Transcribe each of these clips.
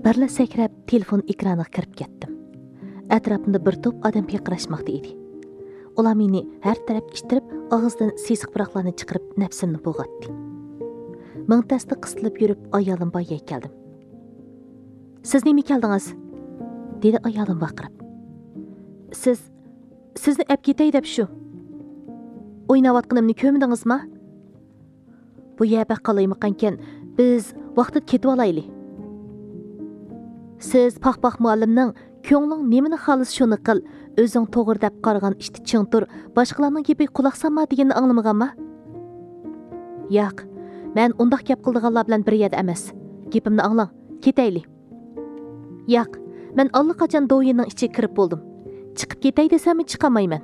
Birla sakrab telefon ekraniga kirib ketdim. Atrofimda bir to'p odam piqirashmoqda edi. Ular meni har tarafga ittirib, og'izdan sesiq piroqlarni chiqarib nafsimni bo'g'atdi. Mingtasda qisilib yurib, ayolim boyga keldim. "Siz nima keldingiz?" dedi ayolim baqirib. Sizni olib ketay deb shu. O'ynayotganimni ko'mdingizmi? Bu yerda qolaymiqankan, biz vaqtida ketib olayli. Siz Paqpaq muallimning ko'ngling nimani xohlas shuni qil, o'zing to'g'ri deb qaragan ishni chingtur, boshqalarning gapiga quloq solma deganni anglamaganmi? Yo'q, men undaq gap qildiganlar bilan bir yerda emas. Gapimni anglang, ketayli. Yo'q, men allaqachon do'yining ichiga kirib bo'ldim. Chiqib ketay desam chiqamayman.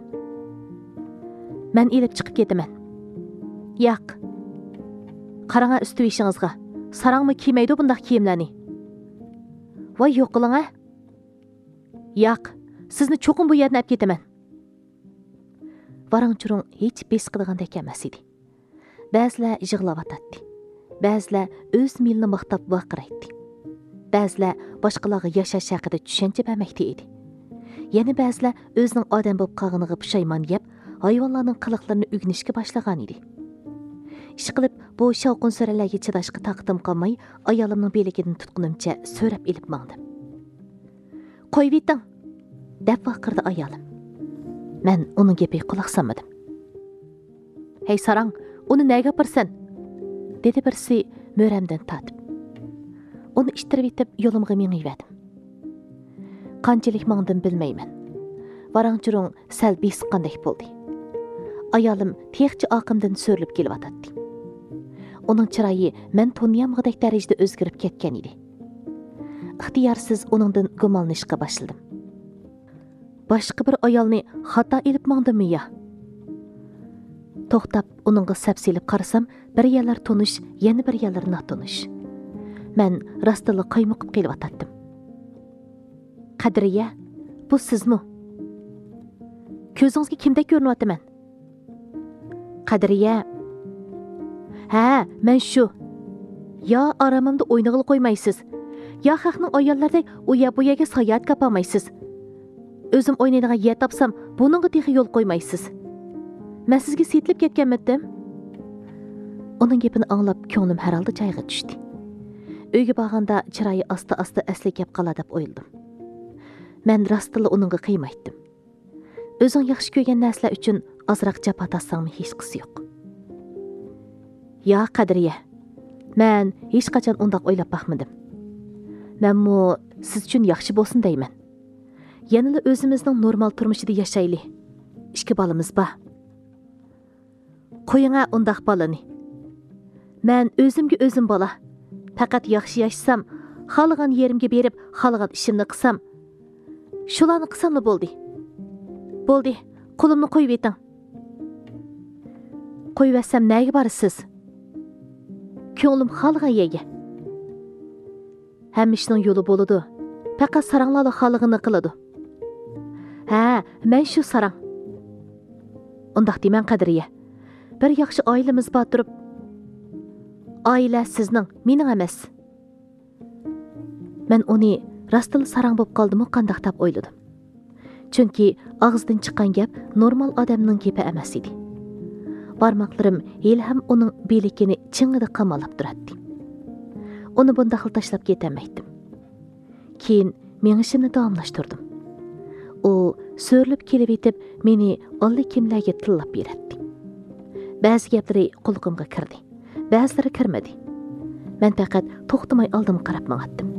Men elib chiqib ketaman. Yo'q. Qarang usti ishingizga. Sarangmi kiymaydi bundaq kiyimlarni. Voy yo'q qiling a? Yo'q, sizni cho'qim bu yerdan olib ketaman. Varang-churung hech bes qilgandek emas edi. Ba'zilar yig'layotdi. Ba'zilar o'z milni maqtab vaqiraydi. Ba'zilar boshqalarga yashash haqida tushuncha bermoqda edi. Yana ba'zilar o'zining odam bo'lib qolganiga pushaymon yeb, hayvonlarning qiliqlarini o'rganishga boshlagan edi. Ish qilib, bu shavqin so'ralarga chidashga taqdim qolmay, ayolimning beligidan tutqunimcha so'rab ilib mangdim. "Qo'yib eting", deb vaqirdi ayolim. Men uning gapiga quloq solmadim. "Hey sarang, uni nega gapirsan?" dedi birisi mo'ramdan tatib. Uni ishtirib etib yo'limga mengiyverdim. Qanchalik mangdim bilmayman. Varang-churung sal besiqqandek bo'ldi. Ayolim texchi oqimdan so'rilib kelyotdi. Uning chiroyi men taniyamg'idek darajada o'zgarib ketgan edi. Ixtiyorsiz uningdan gumonlanishga boshladim. Boshqa bir ayolni xato ilib mangdimmi ya? To'xtab uningga sapsilib qarasam, bir yerlar tonish, yana bir yerlar notonish. Men rostila qaymoqib kelyotdim. "Qadriya, bu sizmi? Ko'zingizga kimdek ko'rinyapman?" "Qadriya." "Ha, men shu. Yo aramimda o'ynag'il qo'ymaysiz. Yo xalqning ayollardek u yerga sayohat qilmaysiz. O'zim o'ynaydigan yer topsam, buningga texi yo'l qo'ymaysiz. Men sizga setilib ketganmidim?" Uning gapini anglab, ko'nglim har holda joyiga tushdi. Uyga borganda chiroyi asta-asta asli gap qolar deb o'yladim. Men rostila uningga qiymaydim. O'zing yaxshi ko'rgan narsalar uchun ozroq jafo tortsangmi hech qisi yo'q. "Ya Qadriya, men hech qachon undaq o'ylab baxmadim. Menmi siz uchun yaxshi bo'lsin deyman. Yanada o'zimizning normal turmushida yashayli. 2 bolamiz bor. Qo'yinga undaq bolani. Men o'zimga o'zim bola. Faqat yaxshi yashasam, xohlagan yerimga berib, xohlagan ishimni qilsam, shularni qilsammi bo'ldi? Bo'ldi, qo'limni qo'yib eting." "Qo'yversam nega borasiz? Ko'nglim xohlagan yerga. Hamma ishning yo'li bo'ladi. Faqat saranglar xohlag'ini qiladi." "Ha, men shu sarang." "Undaq deman Qadriya. Bir yaxshi oilamiz bor turib, oila sizning, mening emas." Men uni rostila sarang bo'lib qoldimmi qandaq deb o'yladim. Chunki og'izdan chiqqan gap normal odamning gapi emas edi. Barmoqlarim hali ham uning belikini chingida qamalab turardi. Uni bunda xil tashlab ketamaydim. Keyin mengishimni davomlashtirdim. U so'rilib kelib etib, meni olli kimlarga tillab berardi. Ba'zi gaplari qulog'imga kirdi, ba'zilari kirmadi. Men faqat to'xtamay oldim qarab mang'atdim.